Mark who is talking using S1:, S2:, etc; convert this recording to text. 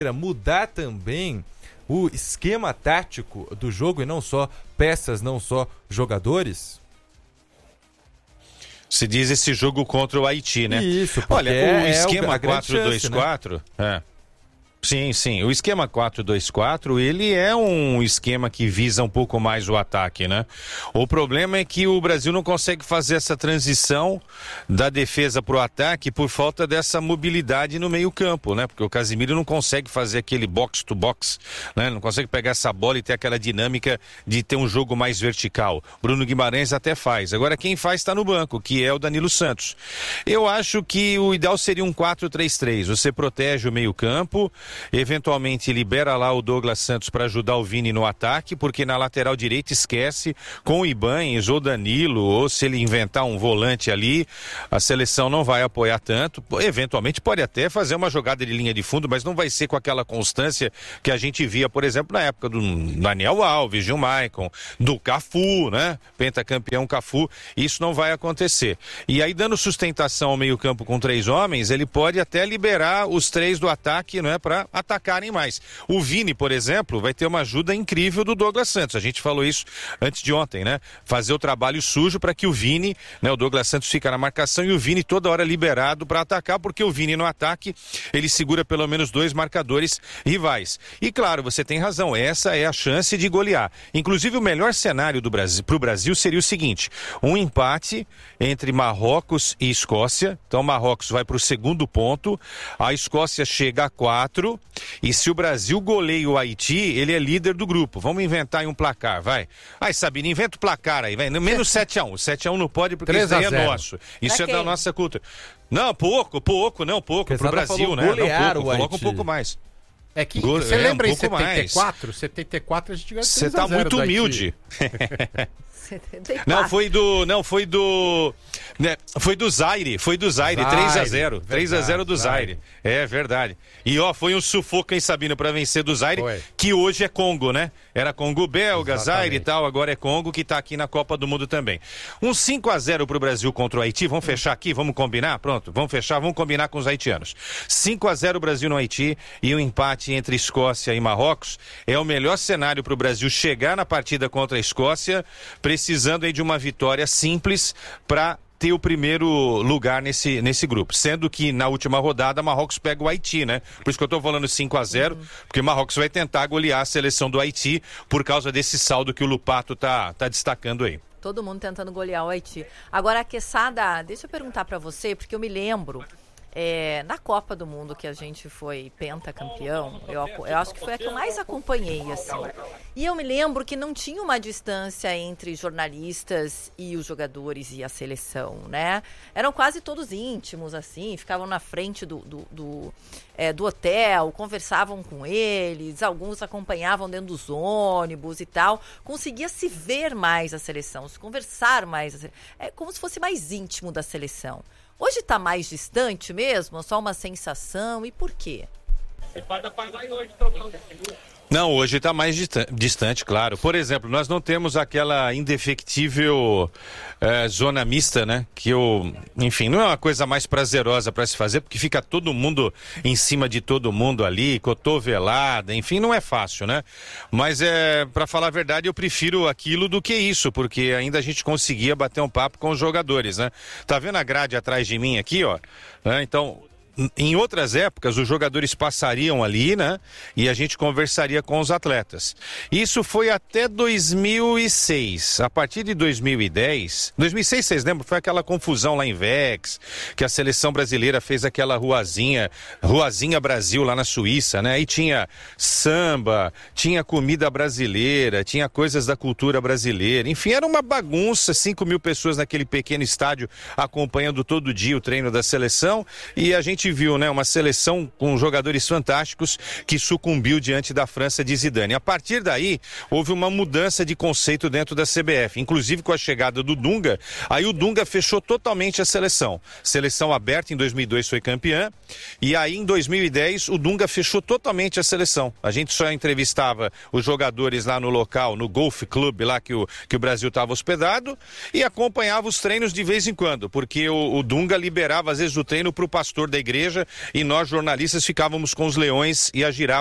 S1: mudar também o esquema tático do jogo e não só peças, não só jogadores?
S2: Se diz esse jogo contra o Haiti, né?
S1: Isso, porque
S2: olha, o esquema 4-2-4,
S1: né?
S2: Sim. O esquema 4-2-4, ele é um esquema que visa um pouco mais o ataque, né? O problema é que o Brasil não consegue fazer essa transição da defesa para o ataque por falta dessa mobilidade no meio-campo, né? Porque o Casimiro não consegue fazer aquele box-to-box, né? Não consegue pegar essa bola e ter aquela dinâmica de ter um jogo mais vertical. Bruno Guimarães até faz. Agora quem faz está no banco, que é o Danilo Santos. Eu acho que o ideal seria um 4-3-3. Você protege o meio-campo, eventualmente libera lá o Douglas Santos para ajudar o Vini no ataque, porque na lateral direita esquece, com o Ibañez ou Danilo, ou se ele inventar um volante ali, a seleção não vai apoiar tanto, eventualmente pode até fazer uma jogada de linha de fundo, mas não vai ser com aquela constância que a gente via, por exemplo, na época do Daniel Alves, Gil Maicon, do Cafu, né? Pentacampeão Cafu, isso não vai acontecer. E aí, dando sustentação ao meio-campo com 3 homens, ele pode até liberar os 3 do ataque, não é, para atacarem mais. O Vini, por exemplo, vai ter uma ajuda incrível do Douglas Santos. A gente falou isso antes de ontem, né? Fazer o trabalho sujo para que o Vini, né? O Douglas Santos fica na marcação e o Vini toda hora liberado para atacar, porque o Vini no ataque, ele segura pelo menos 2 marcadores rivais. E claro, você tem razão, essa é a chance de golear. Inclusive o melhor cenário para o Brasil seria o seguinte: um empate entre Marrocos e Escócia. Então Marrocos vai para o segundo ponto, a Escócia chega a 4, e se o Brasil goleia o Haiti, ele é líder do grupo. Vamos inventar aí um placar, vai. Ai, Sabine, inventa o placar aí, vai. Menos 7-1. 7-1 não pode, porque isso aí é nosso. Isso é da nossa cultura. Não, pouco. Pro Brasil, né? Não, pouco. Coloca um pouco mais.
S3: É que você lembra em 74?
S2: Mais.
S3: 74 a gente ganhou 3-0.
S2: Você tá muito humilde.
S4: 74.
S2: Foi do Zaire, 3-0. 3-0 do Zaire. É verdade. E foi um sufoco, hein, Sabino, pra vencer do Zaire, que hoje é Congo, né? Era Congo belga, Zaire e tal, agora é Congo, que tá aqui na Copa do Mundo também. Um 5-0 pro Brasil contra o Haiti, vamos fechar aqui, vamos combinar? Pronto, vamos fechar, vamos combinar com os haitianos. 5-0 Brasil no Haiti e um empate entre Escócia e Marrocos é o melhor cenário pro Brasil chegar na partida contra a Escócia, precisando aí de uma vitória simples para ter o primeiro lugar nesse grupo. Sendo que na última rodada Marrocos pega o Haiti, né? Por isso que eu tô falando 5-0, porque o Marrocos vai tentar golear a seleção do Haiti por causa desse saldo que o Lupato tá destacando aí.
S4: Todo mundo tentando golear o Haiti. Agora, Quesada, deixa eu perguntar para você, porque eu me lembro, na Copa do Mundo que a gente foi pentacampeão, eu acho que foi a que eu mais acompanhei, assim. E eu me lembro que não tinha uma distância entre jornalistas e os jogadores e a seleção, né? Eram quase todos íntimos, assim, ficavam na frente do hotel, conversavam com eles, alguns acompanhavam dentro dos ônibus e tal. Conseguia se ver mais a seleção, se conversar mais. É como se fosse mais íntimo da seleção. Hoje está mais distante mesmo? Só uma sensação? E por quê?
S2: Não, hoje está mais distante, claro. Por exemplo, nós não temos aquela indefectível zona mista, né? Enfim, não é uma coisa mais prazerosa para se fazer, porque fica todo mundo em cima de todo mundo ali, cotovelada, enfim, não é fácil, né? Mas, para falar a verdade, eu prefiro aquilo do que isso, porque ainda a gente conseguia bater um papo com os jogadores, né? Tá vendo a grade atrás de mim aqui, ó? Então, em outras épocas, os jogadores passariam ali, né? E a gente conversaria com os atletas. Isso foi até 2006. A partir de 2010... 2006, vocês lembram? Foi aquela confusão lá em Vex, que a seleção brasileira fez aquela Ruazinha Brasil lá na Suíça, né? Aí tinha samba, tinha comida brasileira, tinha coisas da cultura brasileira. Enfim, era uma bagunça, 5.000 pessoas naquele pequeno estádio acompanhando todo dia o treino da seleção. E a gente viu, né, uma seleção com jogadores fantásticos que sucumbiu diante da França de Zidane. A partir daí, houve uma mudança de conceito dentro da CBF, inclusive com a chegada do Dunga. Aí o Dunga fechou totalmente a seleção. Seleção aberta em 2002 foi campeã, e aí em 2010 o Dunga fechou totalmente a seleção. A gente só entrevistava os jogadores lá no local, no Golf Club lá que o Brasil estava hospedado, e acompanhava os treinos de vez em quando, porque o Dunga liberava às vezes o treino para o pastor da igreja igreja e nós jornalistas ficávamos com os leões e a girafa